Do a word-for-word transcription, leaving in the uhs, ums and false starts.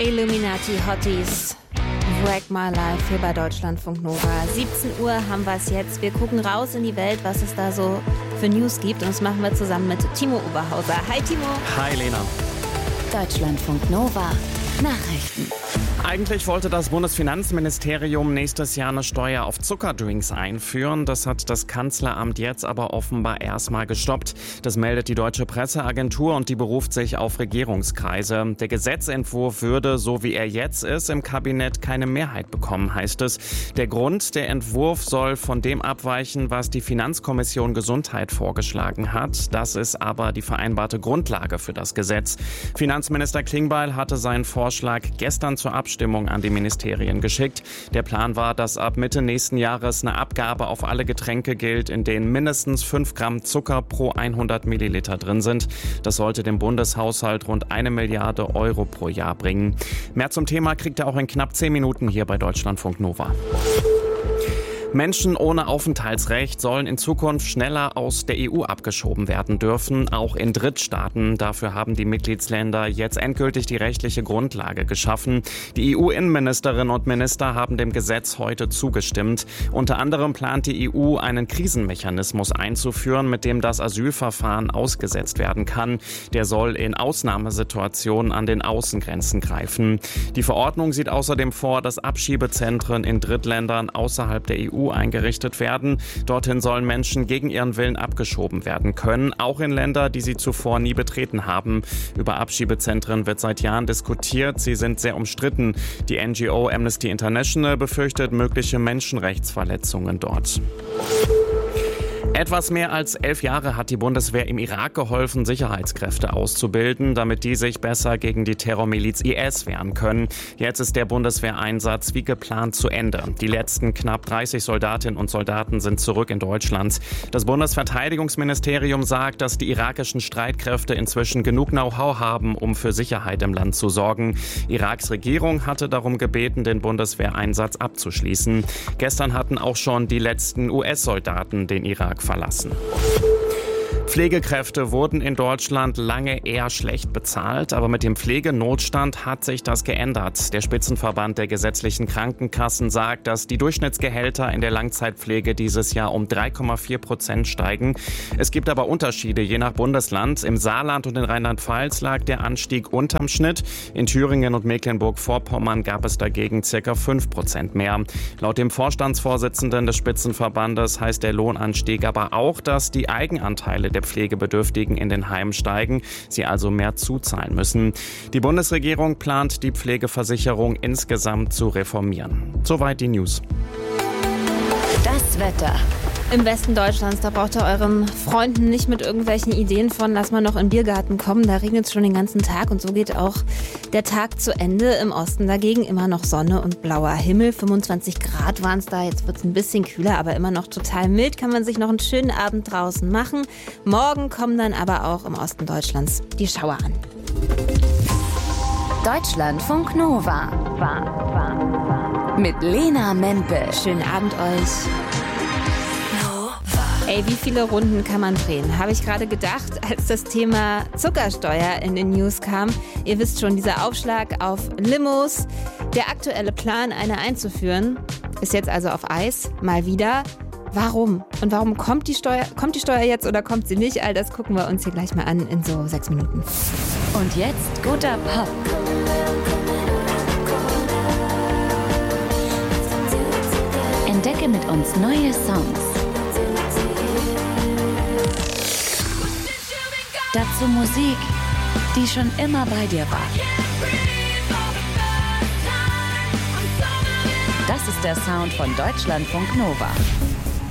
Illuminati Hotties, Wreck My Life hier bei Deutschlandfunk Nova. siebzehn Uhr haben wir es jetzt. Wir gucken raus in die Welt, was es da so für News gibt. Und das machen wir zusammen mit Timo Oberhauser. Hi Timo. Hi Lena. Deutschlandfunk Nova Nachrichten. Eigentlich wollte das Bundesfinanzministerium nächstes Jahr eine Steuer auf Zuckerdrinks einführen. Das hat das Kanzleramt jetzt aber offenbar erstmal gestoppt. Das meldet die Deutsche Presseagentur und die beruft sich auf Regierungskreise. Der Gesetzentwurf würde, so wie er jetzt ist, im Kabinett keine Mehrheit bekommen, heißt es. Der Grund, der Entwurf soll von dem abweichen, was die Finanzkommission Gesundheit vorgeschlagen hat. Das ist aber die vereinbarte Grundlage für das Gesetz. Finanzminister Klingbeil hatte seinen Vorschlag gestern zur Abstimmung an die Ministerien geschickt. Der Plan war, dass ab Mitte nächsten Jahres eine Abgabe auf alle Getränke gilt, in denen mindestens fünf Gramm Zucker pro hundert Milliliter drin sind. Das sollte dem Bundeshaushalt rund eine Milliarde Euro pro Jahr bringen. Mehr zum Thema kriegt ihr auch in knapp zehn Minuten hier bei Deutschlandfunk Nova. Menschen ohne Aufenthaltsrecht sollen in Zukunft schneller aus der E U abgeschoben werden dürfen, auch in Drittstaaten. Dafür haben die Mitgliedsländer jetzt endgültig die rechtliche Grundlage geschaffen. Die E U-Innenministerinnen und Minister haben dem Gesetz heute zugestimmt. Unter anderem plant die E U, einen Krisenmechanismus einzuführen, mit dem das Asylverfahren ausgesetzt werden kann. Der soll in Ausnahmesituationen an den Außengrenzen greifen. Die Verordnung sieht außerdem vor, dass Abschiebezentren in Drittländern außerhalb der E U eingerichtet werden. Dorthin sollen Menschen gegen ihren Willen abgeschoben werden können, auch in Länder, die sie zuvor nie betreten haben. Über Abschiebezentren wird seit Jahren diskutiert. Sie sind sehr umstritten. Die N G O Amnesty International befürchtet mögliche Menschenrechtsverletzungen dort. Etwas mehr als elf Jahre hat die Bundeswehr im Irak geholfen, Sicherheitskräfte auszubilden, damit die sich besser gegen die Terrormiliz I S wehren können. Jetzt ist der Bundeswehreinsatz wie geplant zu Ende. Die letzten knapp dreißig Soldatinnen und Soldaten sind zurück in Deutschland. Das Bundesverteidigungsministerium sagt, dass die irakischen Streitkräfte inzwischen genug Know-how haben, um für Sicherheit im Land zu sorgen. Iraks Regierung hatte darum gebeten, den Bundeswehreinsatz abzuschließen. Gestern hatten auch schon die letzten U S-Soldaten den Irak verlassen. Pflegekräfte wurden in Deutschland lange eher schlecht bezahlt, aber mit dem Pflegenotstand hat sich das geändert. Der Spitzenverband der gesetzlichen Krankenkassen sagt, dass die Durchschnittsgehälter in der Langzeitpflege dieses Jahr um drei Komma vier Prozent steigen. Es gibt aber Unterschiede je nach Bundesland. Im Saarland und in Rheinland-Pfalz lag der Anstieg unterm Schnitt. In Thüringen und Mecklenburg-Vorpommern gab es dagegen circa fünf Prozent mehr. Laut dem Vorstandsvorsitzenden des Spitzenverbandes heißt der Lohnanstieg aber auch, dass die Eigenanteile der Pflegebedürftigen in den Heimen steigen, sie also mehr zuzahlen müssen. Die Bundesregierung plant, die Pflegeversicherung insgesamt zu reformieren. Soweit die News. Das Wetter. Im Westen Deutschlands, da braucht ihr euren Freunden nicht mit irgendwelchen Ideen von, lass mal noch in den Biergarten kommen, da regnet es schon den ganzen Tag und so geht auch der Tag zu Ende. Im Osten dagegen immer noch Sonne und blauer Himmel, fünfundzwanzig Grad waren es da, jetzt wird es ein bisschen kühler, aber immer noch total mild, kann man sich noch einen schönen Abend draußen machen. Morgen kommen dann aber auch im Osten Deutschlands die Schauer an. Deutschlandfunk Nova mit Lena Mempel. Schönen Abend euch. Ey, wie viele Runden kann man drehen? Habe ich gerade gedacht, als das Thema Zuckersteuer in den News kam. Ihr wisst schon, dieser Aufschlag auf Limos. Der aktuelle Plan, eine einzuführen, ist jetzt also auf Eis. Mal wieder. Warum? Und warum kommt die Steuer, kommt die Steuer jetzt oder kommt sie nicht? All das gucken wir uns hier gleich mal an in so sechs Minuten. Und jetzt guter Pop. Entdecke mit uns neue Songs. Dazu Musik, die schon immer bei dir war. Das ist der Sound von Deutschlandfunk Nova.